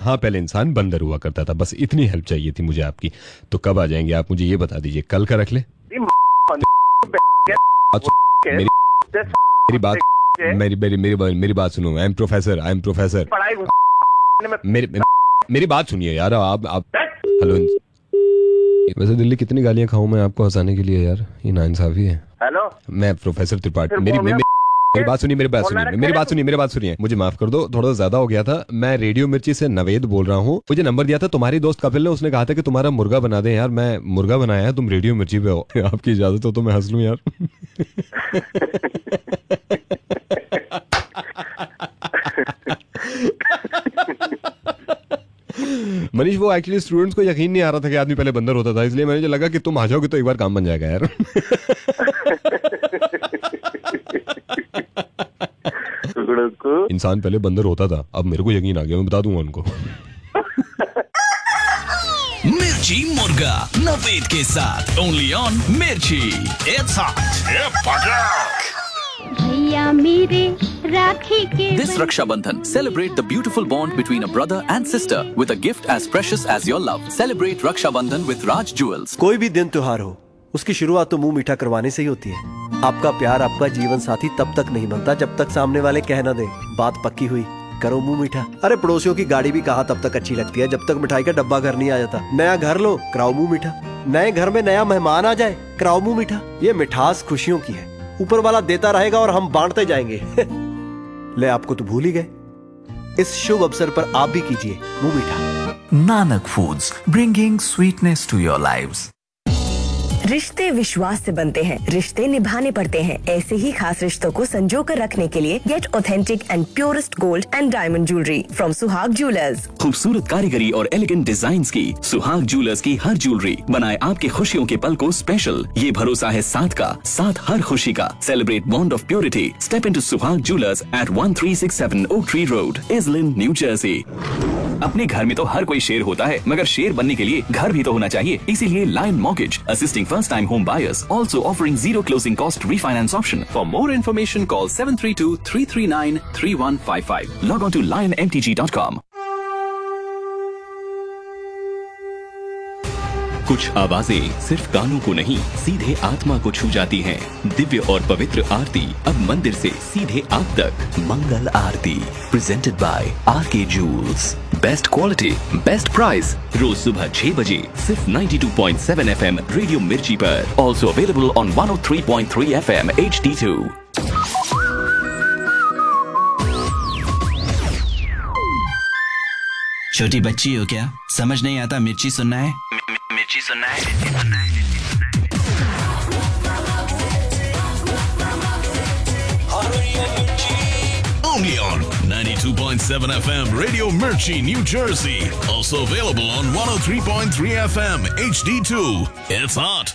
हाँ पहले इंसान बंदर हुआ करता था, बस इतनी हेल्प चाहिए थी मुझे आपकी। तो कब आ जाएंगे आप, मुझे ये बता दीजिए, कल का रख ले? मेरी बात सुनो, आई एम प्रोफेसर। मेरी बात सुनिए यार, आप हेलो। वैसे दिल्ली कितनी गालियां खाऊं मैं आपको हंसाने के लिए यार, ये नाइंसाफी है। हेलो, मैं प्रोफेसर त्रिपाठी, मेरी बात सुनिए, मुझे माफ कर दो, थोड़ा ज्यादा हो गया था। मैं रेडियो मिर्ची से नवेद बोल रहा हूँ। मुझे नंबर दिया था तुम्हारी दोस्त कपिल ने, उसने कहा था कि तुम्हारा मुर्गा बना दे यार। मैं मुर्गा बनाया है, तुम रेडियो मिर्ची पे हो। आपकी इजाजत हो तो मैं हंस लूं यार। मनीष, वो एक्चुअली स्टूडेंट्स को यकीन नहीं आ रहा था कि आदमी पहले बंदर होता था, इसलिए मुझे लगा कि तुम आ जाओगे तो एक बार काम बन जाएगा यार। इंसान पहले बंदर होता था, अब मेरे को यकीन आ गया, मैं बता दूंगा उनको। मिर्ची मुर्गा नवेद के साथ ओनली ऑन मिर्ची। It's hot. भैया मेरे राखी के This Raksha Bandhan, celebrate the beautiful bond between a brother and sister with a gift as precious as your love. Celebrate Raksha Bandhan with Raj Jewels. कोई भी दिन त्योहार हो, उसकी शुरुआत तो मुंह मीठा करवाने से ही होती है। आपका प्यार, आपका जीवन साथी तब तक नहीं बनता जब तक सामने वाले कह न दे, बात पक्की हुई, करो मुंह मीठा। अरे पड़ोसियों की गाड़ी भी कहाँ तब तक अच्छी लगती है जब तक मिठाई का डब्बा घर नहीं आ जाता। नया घर लो, कराओ मुंह मीठा। नए घर में नया मेहमान आ जाए, कराओ मुंह मीठा। ये मिठास खुशियों की है, ऊपर वाला देता रहेगा और हम बांटते जाएंगे। ले, आपको तो भूल ही गए। इस शुभ अवसर पर आप भी कीजिए मुंह मीठा। Nanak foods, bringing sweetness to your lives. रिश्ते विश्वास से बनते हैं, रिश्ते निभाने पड़ते हैं। ऐसे ही खास रिश्तों को संजो कर रखने के लिए gate authentic and purest gold and diamond jewellery from सुहाग ज्वेलर्स। खूबसूरत कारीगरी और एलिगेंट डिजाइन्स की सुहाग ज्वेलर्स की हर ज्वेलरी बनाए आपके खुशियों के पल को स्पेशल। ये भरोसा है साथ का, साथ हर खुशी का। Celebrate bond of purity. Step into सुहाग jewellers eight 1367 oak tree road, इज़लिन, new Jersey. अपने घर में तो हर कोई शेर होता है, मगर शेर बनने के लिए घर भी तो होना चाहिए। इसीलिए lion mortgage, assisting first time home buyers, also offering zero closing cost refinance option. For more information, call 732-339-3155. Log on to lionmtg.com. कुछ आवाजें सिर्फ कानों को नहीं, सीधे आत्मा को छू जाती हैं। दिव्य और पवित्र आरती अब मंदिर से सीधे आप तक। मंगल आरती presented by R K joules. Best quality, best price. रोज सुबह 6 बजे सिर्फ 92.7 FM रेडियो मिर्ची पर। Also available on 103.3 FM HD2। छोटी बच्ची हो क्या? समझ नहीं आता मिर्ची सुनना है? मिर्ची सुनना है। Only on 92.7 FM Radio Mirchi, New Jersey. Also available on 103.3 FM HD2. It's hot.